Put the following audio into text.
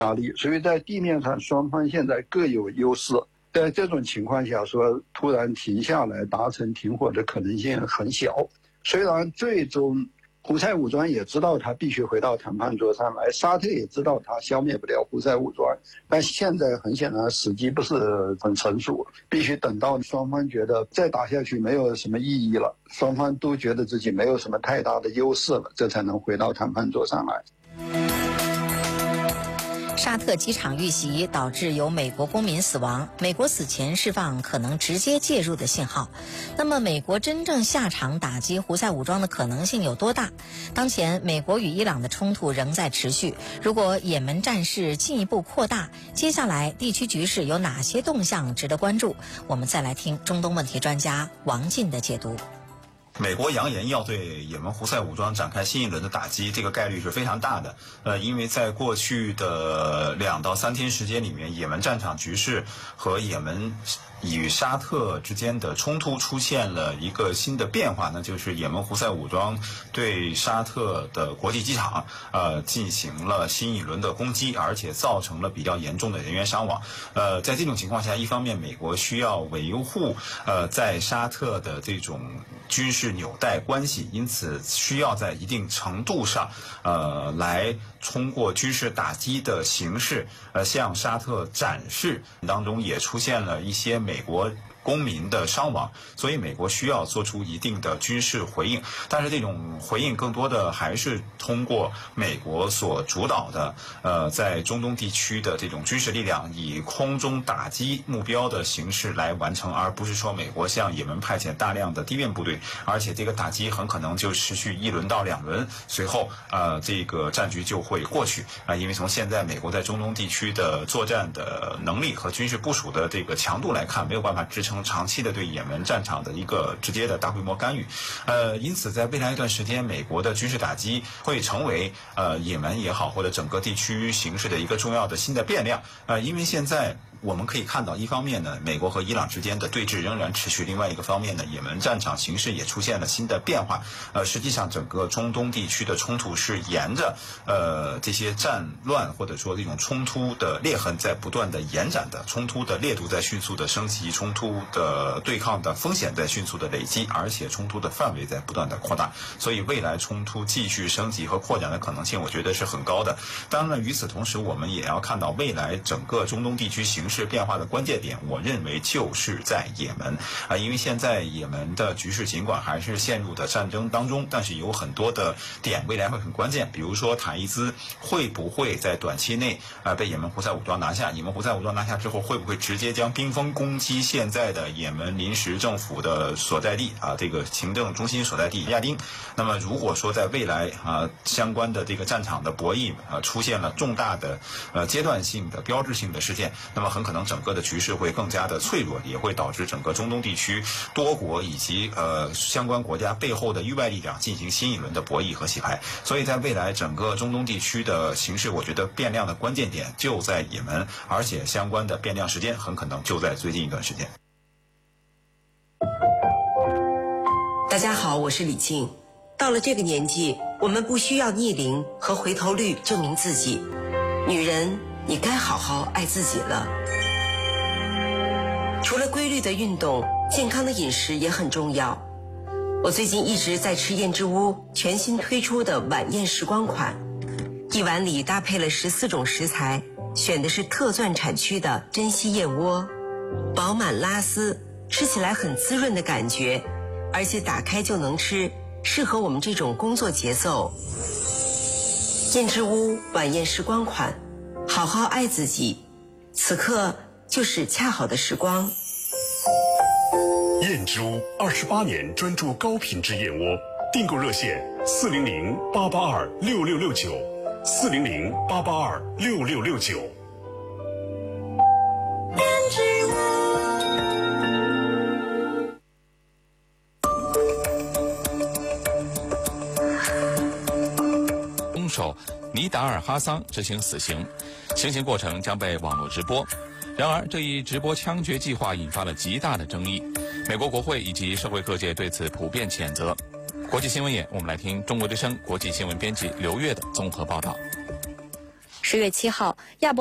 压力，所以在地面上双方现在各有优势。在这种情况下，说突然停下来达成停火的可能性很小。虽然最终胡塞武装也知道他必须回到谈判桌上来，沙特也知道他消灭不了胡塞武装，但现在很显然时机不是很成熟，必须等到双方觉得再打下去没有什么意义了，双方都觉得自己没有什么太大的优势了，这才能回到谈判桌上来。 沙特机场遇袭导致有美国公民死亡，美国此前释放可能直接介入的信号。那么美国真正下场打击胡塞武装的可能性有多大？当前美国与伊朗的冲突仍在持续，如果也门战事进一步扩大，接下来地区局势有哪些动向值得关注？我们再来听中东问题专家王进的解读。 美国扬言要对也门胡塞武装展开新一轮的打击，这个概率是非常大的。因为在过去的2到3天时间里面，也门战场局势和也门与沙特之间的冲突出现了一个新的变化，那就是也门胡塞武装对沙特的国际机场进行了新一轮的攻击，而且造成了比较严重的人员伤亡。在这种情况下，一方面美国需要维护在沙特的这种军事纽带关系，因此需要在一定程度上来通过军事打击的形式向沙特展示，当中也出现了一些美国公民的伤亡，所以美国需要做出一定的军事回应，但是这种回应更多的还是通过美国所主导的在中东地区的这种军事力量以空中打击目标的形式来完成，而不是说美国向也门派遣大量的地面部队，而且这个打击很可能就持续1轮到2轮，随后这个战局就会过去因为从现在美国在中东地区的作战的能力和军事部署的这个强度来看，没有办法支撑长期的对也门战场的一个直接的大规模干预，因此在未来一段时间，美国的军事打击会成为也门也好，或者整个地区形势的一个重要的新的变量。因为现在我们可以看到，一方面呢，美国和伊朗之间的对峙仍然持续；另外一个方面呢，也门战场形势也出现了新的变化。实际上，整个中东地区的冲突是沿着这些战乱或者说这种冲突的裂痕在不断的延展的，冲突的烈度在迅速的升级，冲突的对抗的风险在迅速的累积，而且冲突的范围在不断的扩大。所以，未来冲突继续升级和扩展的可能性，我觉得是很高的。当然，与此同时，我们也要看到未来整个中东地区形势变化的关键点，我认为就是在也门因为现在也门的局势尽管还是陷入的战争当中，但是有很多的点未来会很关键，比如说塔伊兹会不会在短期内被也门胡塞武装拿下？也门胡塞武装拿下之后，会不会直接将兵锋攻击现在的也门临时政府的所在地这个行政中心所在地亚丁？那么如果说在未来相关的这个战场的博弈出现了重大的阶段性的标志性的事件，那么很可能整个的局势会更加的脆弱，也会导致整个中东地区多国以及相关国家背后的域外力量进行新一轮的博弈和洗牌。所以在未来整个中东地区的形势，我觉得变量的关键点就在也门，而且相关的变量时间很可能就在最近一段时间。 大家好，我是李静。到了这个年纪，我们不需要逆龄和回头率证明自己。女人，你该好好爱自己了。除了规律的运动，健康的饮食也很重要。我最近一直在吃燕之屋全新推出的晚宴时光款，一碗里搭配了14种食材，选的是特钻产区的珍稀燕窝，饱满拉丝，吃起来很滋润的感觉，而且打开就能吃，适合我们这种工作节奏。燕之屋晚宴时光款，好好爱自己，此刻就是恰好的时光。 燕之屋28年专注高品质燕窝，订购热线400-882-6669，400-882-6669。 燕之屋。 凶手尼达尔哈桑执行死刑，行刑过程将被网络直播。然而，这一直播枪决计划引发了极大的争议，美国国会以及社会各界对此普遍谴责。国际新闻眼，我们来听中国之声国际新闻编辑刘越的综合报道。 10月7号，亚伯